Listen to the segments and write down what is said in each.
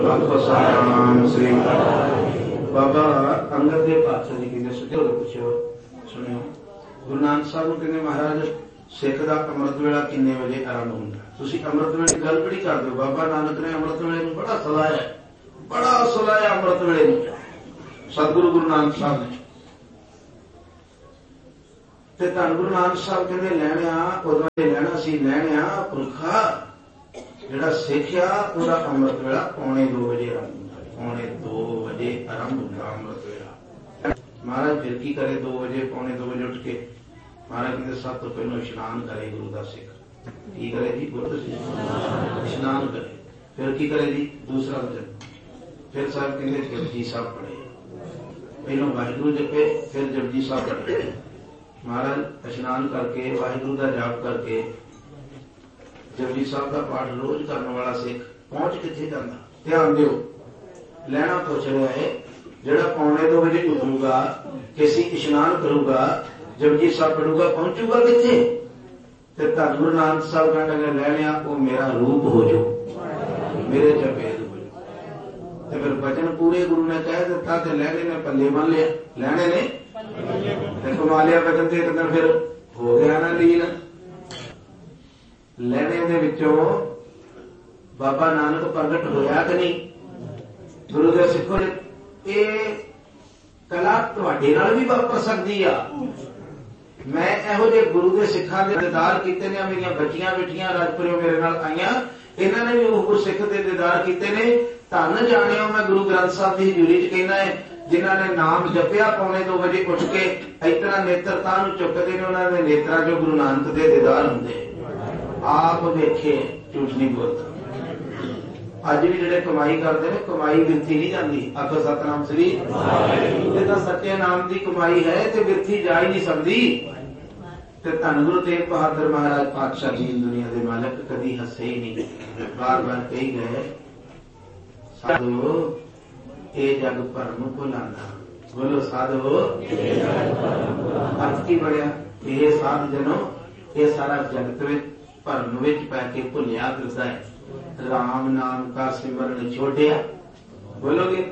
सतनाम श्री बाबा अंगद देव पातशाह जी कहते सुधो पुछो सुनियो गुरु नानक साहब कहते महाराज सिख का अमृत वेला किन्ने बजे आरंभ होंगे तुसी अमृत वेले की गल बड़ी कर दो बाबा नानक ने अमृत वेले नूं बड़ा सलाया अमृत वेले नूं सतगुरु गुरु नानक साहब ने ते धन गुरु नानक साहब कहते लैणिया उदों लैना सी लैणिया पुरखा जिहड़ा सिखिया उहदा अमृत वेला पौने 2 बजे आरंभ होंदा पौने 2 बजे आरंभ होंदा अमृत वेला महाराज फिर की करे 2 बजे पौने 2 बजे उठ के महाराज कहते सब तो पहले इशनान करे गुरु का सिख की करे जी गुरु इशनान करे फिर की करे जी दूसरा वचन फिर साहब कहते जपजी साहब पढ़े पहलों वाहिगुरु जपे फिर जपजी साहब पढ़े महाराज इशनान करके वाहिगुरु का जाप करके जपजी साहब का पाठ रोज करने वाला सिख पहुंच किथे जाता ध्यान दियो लैना पुछ रहा है जिहड़ा पौने 2 बजे उठूगा किसी इशनान करूगा जपजी साहब पढ़ूगा पहुंचूगा किथे ते धन गुरु नानक साहब कहने लगे लैनिया वो मेरा रूप हो जो मेरे चपेद हो जो ते फिर वचन पूरे गुरु ने कह दिता ते लैने ने पल्ले बन लिया लैने ने कमा लिया वचन ते एक दिन फिर हो गया ना लीन लैने दे विचों बाबा नानक प्रगट होया कि नहीं गुरु दे सिखो ये कला तुहाडे नाल भी वापर सकदी आ मैं इहो जे गुरु के सिखां दे दीदार कीते ने मेरियां बच्चियां बेटियां राजपुरियों मेरे नाल आईयां इन्हां ने भी उह गुरसिख दे दीदार कीते ने धन जाणियो मैं गुरु ग्रंथ साहब की हजूरी च कहना है जिन्हां ने नाम जपिया पौने 2 बजे उठ के इतना नेत्रता नूं चुकदे ने उन्हां दे नेत्रां चों गुरु नानक दे दीदार हुंदे आप वेखे झूठ नहीं बोलता अज भी जिहड़े कमाई करते हैं कमाई बिरथी नहीं जाती आखो सतनाम श्री ये तो सच्चे नाम की कमाई है तो बिरथी जा ही नहीं सकती धन गुरु तेग बहादुर महाराज पातशाह जी दुनिया के मालक कभी हसे ही नहीं बार बार कही गए साधो ये जग भरम भुलाना बोलो साधो अर्थ की बढ़िया ये साध जनो ये सारा जगत में भरम विच पै के भुलिया फिरदा है राम नाम का सिमरन छोड़िया बोलोगे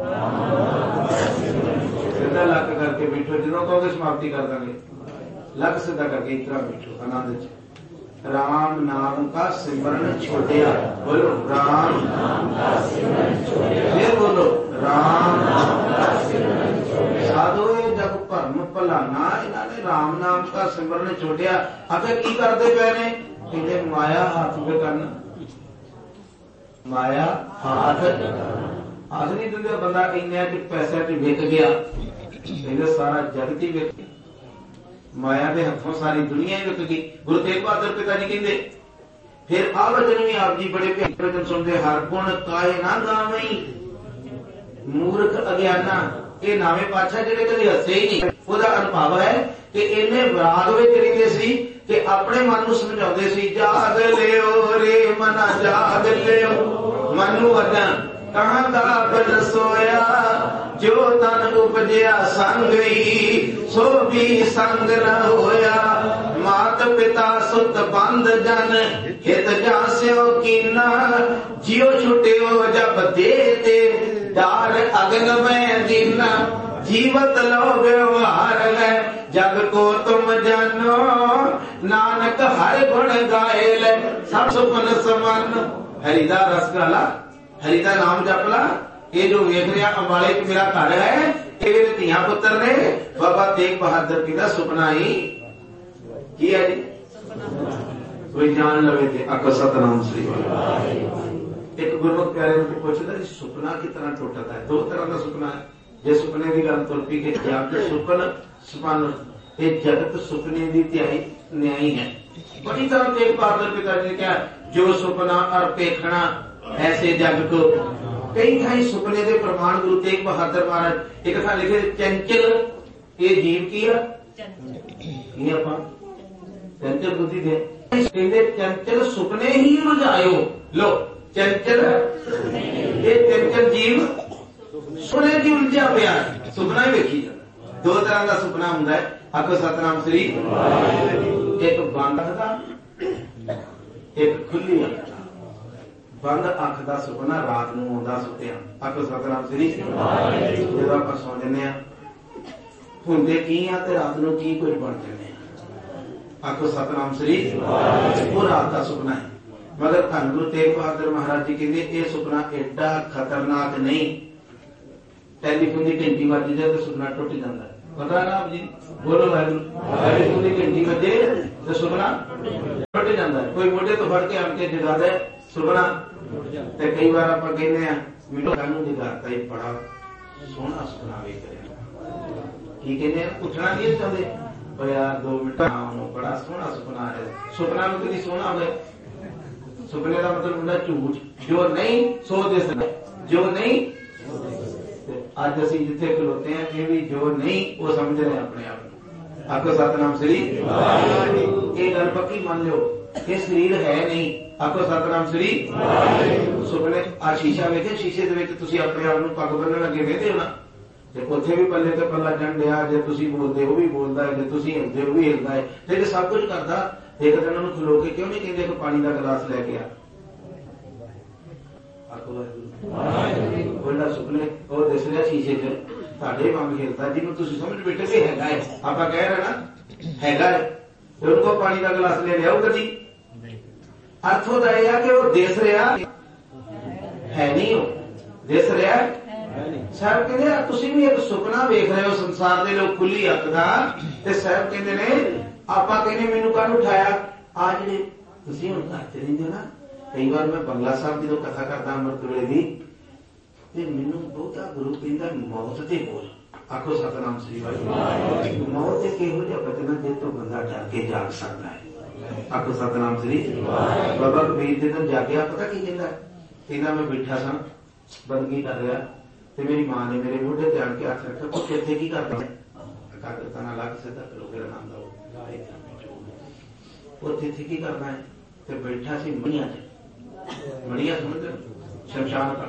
सीधा लक करके बैठो जो कहोगे समाप्ति कर देंगे लक सीधा करके इतना बैठो आनंद राम नाम का सिमरन छोड़िया बोलो राम नाम का सिमरन छोड़िया फिर बोलो राम नाम का सिमरन छोड़िया साधो जब भरम भुलाना इन्होंने राम नाम का सिमरन छोड़िया आखिर की करते पे ने कहते माया हाथ में करना माया हाथ हाथ नहीं दिंदे बंदा इन्ने पैसे च विक गया कहते सारा जगत ही विक माया के हथों सारी दुनिया ही विक गई गुरु तेग बहादुर पिता जी कहते फिर आ वचन भी आप जी बड़े प्यारे वचन सुनते हर गुण काहे ना गावई मूर्ख अज्ञाना ये नावे पातशाह जिहड़े कभी हसे ही नहीं ਉਹਦਾ ਅਨੁਭਵ है कि इन्ने विराग में करीदे सी कि अपने मन को समझाते सी जाग लियो रे मना जाग लियो मनु वदन कहां दा बन सोया जो तन उपजया संग सो भी संग न होया मात पिता सुत बंद जन हित जास्यो कीना जियो छुट्यो जब देते डार अगन में दीना जीवत लो व्यवहार है जग को तुम जानो नानक हर गुण गाए ले सब सुपन समान हरिदा रस गाला हरिदा नाम जपला ये जो वेख रहा अंबाले च मेरा घर है ये मेरे धिया पुत्र ने बाबा तेग बहादुर जी का सुपना ही की है जी कोई जान लवे थे आखो सतनाम श्री एक गुरमुख प्यारे ने पूछता सुपना कितना टूटता है 2 तरह का सुपना है जे सुपने की गल तुर पी के सुपन सुपन ये जगत सुपने की त्याई न्यायी है बड़ी तरह तेग बहादुर पिताजी ने क्या जो सुपना और पेखना ऐसे जग को कई थाई सुपने के प्रमाण गुरु तेग बहादुर महाराज एक था लिखे चंचल ये जीव की चंचल बुद्धि दे चंचल सुपने ही रुझायो लो चंचल ये चंचल जीव सुपने की उलझा पिया सुपना ही वेखी जाता 2 तरह का सुपना हुंदा है आखो सतनाम श्री एक बंद अखा एक खुली अखा बंद अख का सुपना रात नूं आउंदा सुत्या। आखो सतनाम श्री। जदों आपां सौ जन्ने हुंदे की आ ते रात नूं की कुछ बन जन्ने। आखो सतनाम श्री। वो रात का सुपना है। मगर धन गुरु तेग बहादुर महाराज जी कहते ये सुपना एडा खतरनाक नहीं। टेलीफोन की घंटी बज जाए तो सुपना टुट जाता है। पता है ना आप जी? बोलो वाहिगुरू। टेलीफोन की घंटी बजे तो सुपना टुट जाता है। कोई मोढे तो फड़ के आन के जगा दे सुपना। ते कई बार आप कहने मैनू कानू जगाता ही बड़ा सोहना सुपना वेख रहा की कहने उठना नहीं चाहते पर यार 2 मिनट बड़ा सोहना सुपना है। सुपना में कभी सोहना हो सुपने का मतलब होता झूठ। जो नहीं सो दिस जो नहीं अज असी जिथे खलोते हैं ये भी जो नहीं वो समझ रहे हैं अपने आप को। आपको सतनाम श्री। ये गल पक्की मान लो ये शरीर है नहीं। आपको सतनाम श्री। सुपने आ शीशा वेखे शीशे के अपने आप को पग बन्नण लगे वेखदे हो ना उत्थे भी पल्ले ते पल्ला चढ़ लिया। जे तुसीं बोलदे वो भी बोलदा है, जे तुसीं हिलदे वो भी हिलदा है। जे सब कुछ करदा एक दिन उन्होंने खलो के क्यों नहीं कहते कि पानी का गिलास लैके आ। सुपने वो दस रहा शीशे च तुहाडे वांग हिलदा जिन्हों तुसीं समझ बैठे कि हैगा है। आपां कह रहे ना हैगा है ते उनको पानी का गिलास ले लियाओ कदी। अर्थ होता है कि वो दिस रहा है नहीं हो दिस रहा साहब कहते तुसीं भी एक सुपना वेख रहे हो संसार के लोग खुली अख दा ते साहब कहते ने आपां कहने मैनू कल उठाया आ जिहड़े तुसीं हुण घर च रहिंदे ना कई बार मैं बंगला साहब जदों कथा करदा अमृत वेले दी ते मैनू बहुता गुरु कहंदा मौत ते बोल। आखो सतनाम श्री वाहिगुरू। मौत एक इहो जिहा बचना जिस तो बंदा डर के जाग सकदा है। आखो सतनाम श्री। बाबा कबीर जदों जागया पता की कहंदा कहंदा मैं बैठा सा बंदगी कर रहा ते मेरी मां ने मेरे मोढे ते आण के हथ रखा पुੱਤ ਇੱਥੇ ਕੀ करदा है। एकाग्रता नाल लग सिद्धा करो फिर आनंद आओ। उत्थे थे की करना है ते बैठा सी मणिया च मणिया समझ शमशान का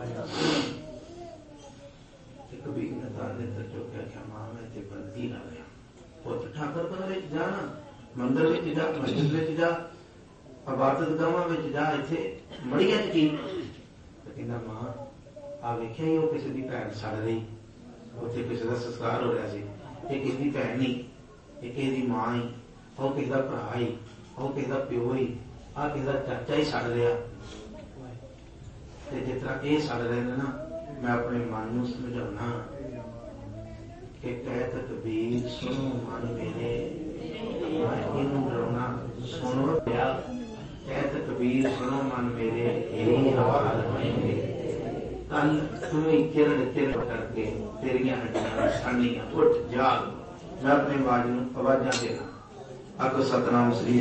कबीर ने दादे ते चुक्या क्या मां मैं ते बंदगी ला गया पुੱਤ ठाकुर घर विच जाना मंदिर विच जा मस्जिद विच जा इबादत गावां विच जा इत्थे मणिया च की कहंदा मां आ वेखिया ही वो किसी दी भैन सड़ रही उत्थे किसी दा संस्कार हो रहा सी ये किसी दी भैन नहीं ये किसी दी मां ही वो किसी दा भरा ही वो किसी दा प्यो ही आ किसी दा चाचा ही सड़ रहा ते जिस तरह ये सड़ रहे हैं ना मैं अपने मन नूं समझाउणा कि कहत कबीर सुनो मन मेरे मैं इनू डराउणा सुनो पिया कहत कबीर सुनो मन मेरे यही हाल है कल तुम्हें किरण किरण करके तेरिया हड्डियां सड़नियां उठ जाग मैं अपने आवाज नूं आवाजां देना। आखो सतनाम श्री।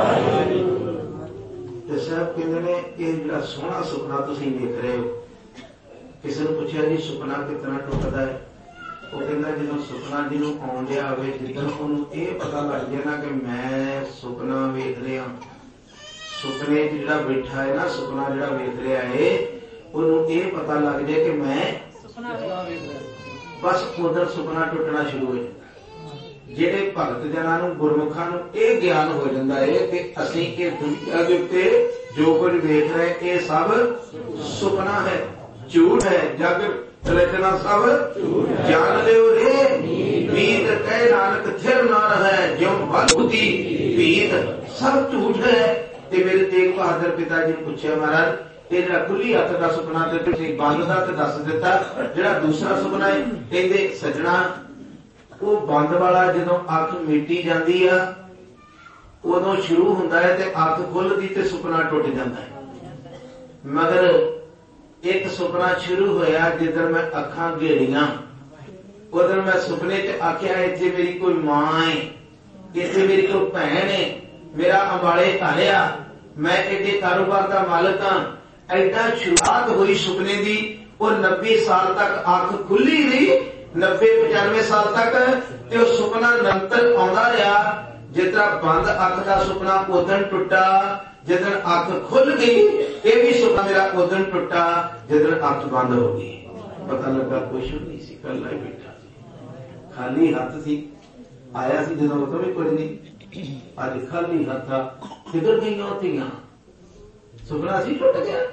ते साहब कहंदे ने ये जिहड़ा सोहना सुपना तुसीं वेख रहे हो किसी ने पूछा जी सुपना कितना टुटदा है वो कहंदा जदों सुपना जिन्हों आउण दिया होवे जिद्दन उहनूं ये पता लग जाए ना कि मैं सुपना वेख रहा सुपने जिहड़ा बैठा है ना सुपना जिहड़ा वेख रहा है उन्होंने ये पता लग जाए कि मैं बस उधर सुपना टुटना शुरू हो जाता। जेडे भगत जना गुरमुखा यह ज्ञान हो जाता है कि असी ये दुनिया के उत्ते जो कुछ देख रहे ये सब सुपना है झूठ है जग रचना सब जान लियो रे मीत कह नानक थिर ना रहे ज्यों बुद्धि भीत सब झूठ है। मेरे तेग बहादुर पिता जी ने पूछा महाराज तेरा खुली अख का सुपना बंद का दस दिता जो दूसरा सुपना है कहते सजना वो बंद वाला जो अख मिटी जाती है उदों शुरू होंदा है ते अख खुलदी ते सुपना टुट जाता है। मगर एक सुपना शुरू होया जिधर मैं अखां घेड़ियां उधर मैं सुपने च आख्या इत्थे मेरी कोई मां है इत्थे मेरी कोई भैन है मेरा अंबाले धारिया मैं एडे कारोबार का मालिक हाँ ऐसा शुरुआत हुई सुपने की वो 90 साल तक अख खुली रही 90-95 साल तक ते सुपना निरंतर आउंदा रहा जितना बंद अख का सुपना उदन टुटा जिदन अख खुल गई ये भी सुपना मेरा उदन टुटा जिदन अख बंद हो गई। पता लगा कुछ नहीं सी कल ही बैठा खाली हाथ सी आया सी जो तो भी कुछ नहीं अज खाली हाथ था किधर गई थियां सुपना सी टुट गया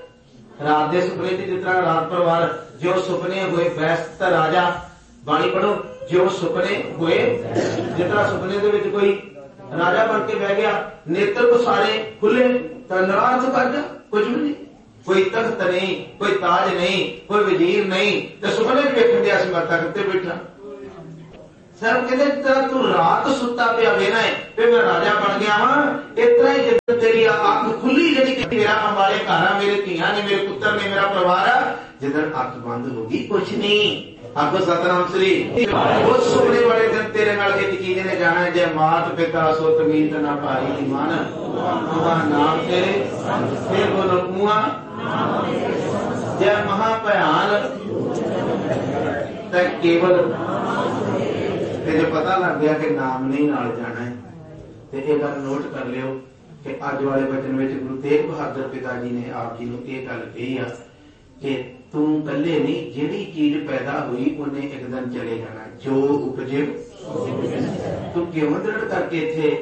रात के सुपने की जिस तरह रात परिवार जो सुपने हुए बैस्त राजा बाणी पढ़ो जो सुपने हुए जिस तरह सुपने के विच कोई राजा बन के बह गया नेत्र को सारे खुले तो नाराज कर जा कुछ भी नहीं कोई तख्त नहीं कोई ताज नहीं कोई वजीर नहीं तो सुपने वेखन दिया मैं तख्त ते बैठा सर कहते तेरा तू रात सुता पिया वेना है फिर मैं राजा बन गया हाँ इतना ही जब तेरी अख खुली जी कि मेरा हमारे घर मेरे धियां ने मेरे पुत्र ने मेरा परिवार है जिधर अख बंद होगी कुछ नहीं आपको सतनाम श्री उस सुपने वाले दिन तेरे नाल एक चीज ने जाना है जय मात पिता सुत मीत ना भाई मन नाम तेरे फिर बोलो कुआ जय महाभयान केवल जो पता लग गया कि नाम नहीं नाल जाना है तो यह गल नोट कर लियो कि अज वाले वचन में गुरु तेग बहादुर पिता जी ने आप जी को यह गल कही है कि तू कल्ले नहीं जिहड़ी चीज पैदा हुई उन्हें एक दिन चले जाना जो उपजे तू क्यों दृढ़ करके थे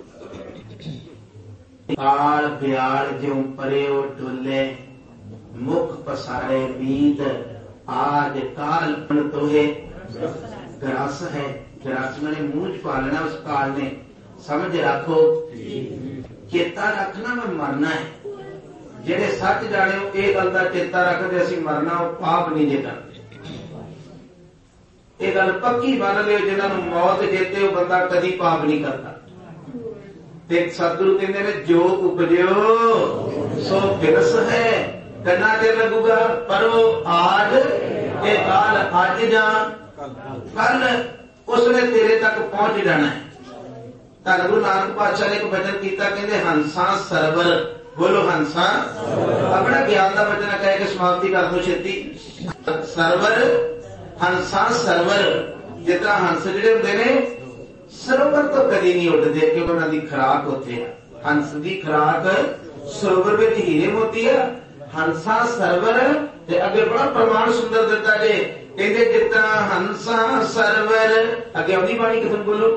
काल ब्याल ज्यों परे डोले मुख पसारे बीत आज काल तोहे ग्रास है ग्रास मैंने मुंह च पालना उस काल ने समझ रखो चेता रखना मैं मरना है जेडे सच जाने ये गल का चेता रखते असी मरना वो पाप नहीं जे करते ये गल पक्की बन लियो जिन्होंने मौत जेते वो बंदा कदी पाप नहीं करता सतगुरु कहते हैं जो उपजो सो फिरस है करना देर लगूगा पर वो आज ये काल अज जा कल उसने तेरे तक पहुंच जाना है धन गुरु नानक पातशाह ने एक वचन किया कहते हंसा सरवर बोलो हंसा अपना ज्ञान का वचन कह के समाप्ति कर दो छेती सरवर हंसा सरवर जितना हंस जिहड़े हुंदे ने सरोवर तो कदी नहीं उड़ते क्योंकि उन्होंने खुराक उत्थे है हंस की खुराक सरोवर में हीरे मोती है हंसा सरवर अगे बड़ा प्रमाण सुंदर दिता जे कहते जितना हंसा सरवर अगे आउंदी बाणी कितन बोलो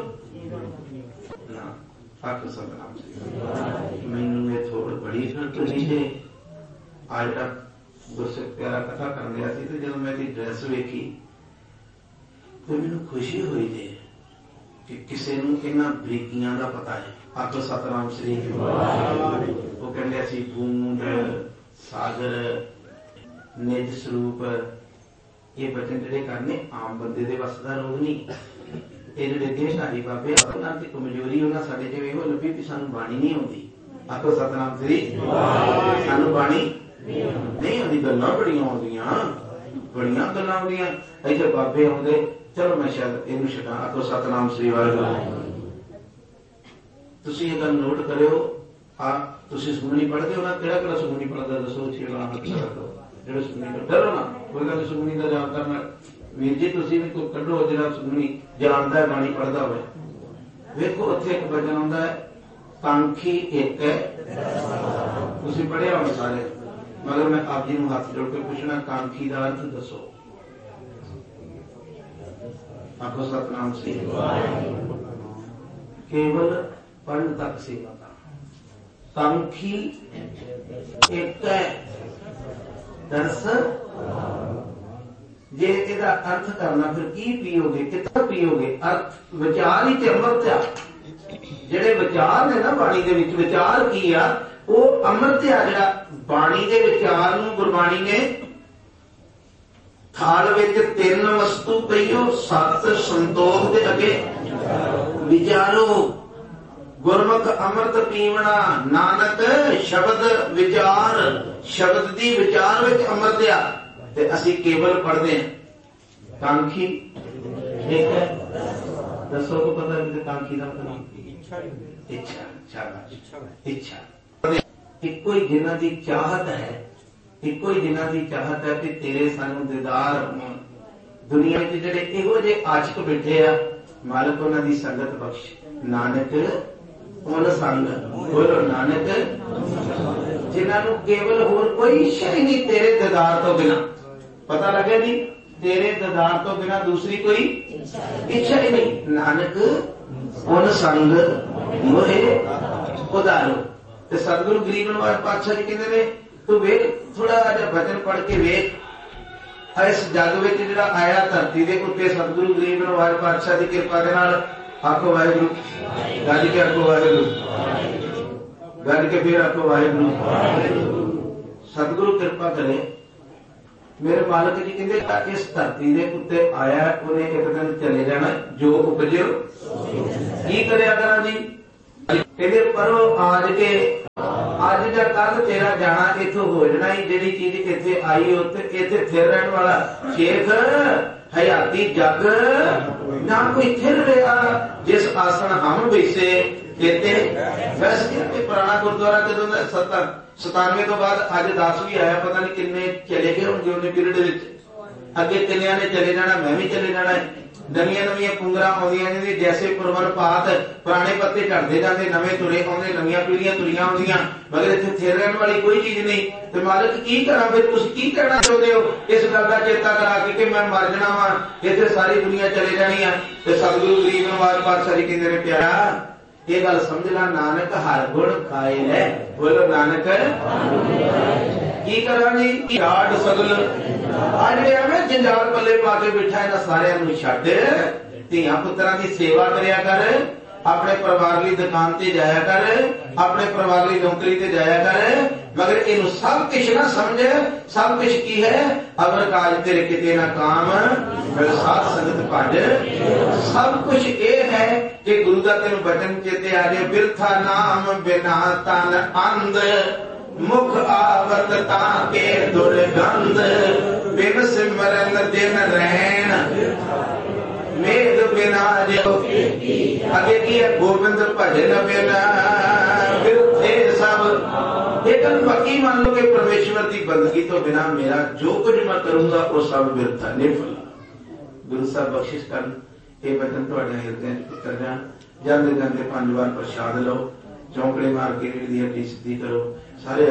मैनू थोड़ी बड़ी फिर नीचे आज तक गुरसिख प्यारा कथा कर गया तो जब मैं ड्रेस वेखी तो मैनू खुशी हुई थी कि किसी नूं इन्हां बरीकियां दा पता है आखो सतनाम श्री वो कहंदे असीं बूंद सागर निज स्वरूप ये वचन जिहड़े करने आम बंदे दे वस दा रोग नहीं ये जिहड़े देशधारी बाबे उन्हां दी कमजोरी उन्हां साडे च इहो लभी भी सानूं बाणी नहीं आउंदी आखो सतनाम श्री सानूं बाणी नहीं आउंदी गल्लां बड़ियां गल्लां आउंदियां इत्थे बाबे आउंदे चलो मैं शायद इनू छड्डां आखो सतनाम श्री वाहिगुरू तुसीं ये गल नोट करियो आ तुसीं सुखमनी पढ़दे हो ना किहड़ा सुखमनी पढ़दा दसो जेड़ा सुखमनी डरो ना कोई गल सुखमनी का जाप करना वीर जी तुसीं भी कोई कढो जेड़ा सुखमनी जानदा है बाणी पढ़दा होवे वेखो उत्थे एक वचन आउंदा है कांखी एक है तुसीं पढ़िया होना सारे मगर मैं आप जी नूं हथ जोड़ के पूछना कांखी का अर्थ दसो आखो सतनाम श्री केवल पढ़ तक सेवा कांखी एक है दर्श जे इसका अर्थ करना फिर की पीओगे कितना पीओगे अर्थ विचार ही ते अमृत आ जेडे विचार ने ना बाणी दे विच विचार की आ वो अमृत आ जेड़ा बाणी दे विचार नूं गुरबाणी ने थाल विच तीन वस्तु पईओ सत संतोख दे अगे विचारो गुरमुख अमृत पीवना नानक शब्द विचार शब्द दी विचार विच अमृत आ ते असी केवल पढ़ते हैं कांखी एक है दसो को पता है कांखी का मतलब इच्छा इको ही जिन्हां दी चाहत है इको ही जिन्हां दी चाहत है कि तेरे सानू दीदार दुनिया च जिहड़े इहो जे आशिक बैठे आ मालक उन्हां दी संगत बख्श नानक उन संग बोलो नानक जिन्हां नू केवल होर कोई शय नहीं तेरे दीदार तो बिना पता लगे नहीं तेरे दीदार तो बिना दूसरी कोई इच्छा ही नहीं नानक उन संग मोहे उदारो ते सतगुरु गरीब नवाज पातशाह जी कहते ने तू वेख थोड़ा जिहा वचन पढ़ के वेख, इस जग में जिहड़ा आया धरती के उत्ते सतगुरु गरीब निवाज पातशाह की कृपा के नाल आखो वाहिगुरू, गज के आखो वाहिगुरू, गज के फिर आखो वाहिगुरू। सतगुरु कृपा करे। मेरे मालिक जी कहते इस धरती के उत्ते आया, उन्हें एक दिन चले जाना, जो उपजो की करिया करा जी। कहते परो आज के अज का कल तेरा जाना इथों हो जाना ही, जिहड़ी चीज इत्थे आई उत्ते इत्थे फिर रहने वाला शेख हयाती जग ना कोई थिर रहा। जिस आसन हम बैसे कहते वैसे पुराना गुरुद्वारा जदों 97 तो बाद अज 10 भी आया, पता नहीं किन्ने चले गए होंगे उन्हें पीरियड अगे किन्निया ने चले जाना, मैं भी चले जाना है। नविया नविया पुंगरा आउंदियां ने, जैसे पुरवन पात पुराने पत्ते झड़ते जाते, नवे तुरे आउंदे, नवियां पीढ़ियां तुरियां आउंदियां, मगर इत्थे थिर रहन वाली कोई चीज नहीं। ते मालिक की करा फिर, तुसीं की कहना चाहुंदे हो इस गल दा चेता करा के कि मैं मर जाना वा, इत्थे सारी दुनिया चले जानी है। ते सतगुरु गरीब निवाज पातशाह जी कहंदे ने प्यारा ये गल समझ ला, नानक हर गुण खाए है। बोलो नानक की करा जी राड सगल आज एवं जंजाल पल्ले पा के बैठा इन्हां सारियां नूं छड्ड, धीआं पुत्रां दी सेवा करिया कर, अपने परिवार ली दुकान ते जाया कर, अपने परिवार ली नौकरी ते जाया कर, मगर इनू सब कुछ ना समझ। सब कुछ की है अवर काज तेरे किते ना काम, साध संगत भज। सब कुछ ये है कि गुरु का तेन वचन चेते आ जाए, बिरथा नाम बिना तन अंध, मुख आवत ताके दुर्गंध, बिन सिमरन दिन रैन मेद बिना जो। आगे की है गोविंद भजन बिना बिरथे सब। एक पक्की मान लो कि परमेश्वर की बंदगी तो बिना मेरा जो कुछ मैं करूंगा वो सब बिरथा निफल। गुरु साहब बख्शिश कर ये वचन तुहाडे हिरदे उतर जाण। जाते जाते 5 बार प्रसाद लो, चौंकड़े मार के रीढ़ दी हड्डी सीधी करो सारे।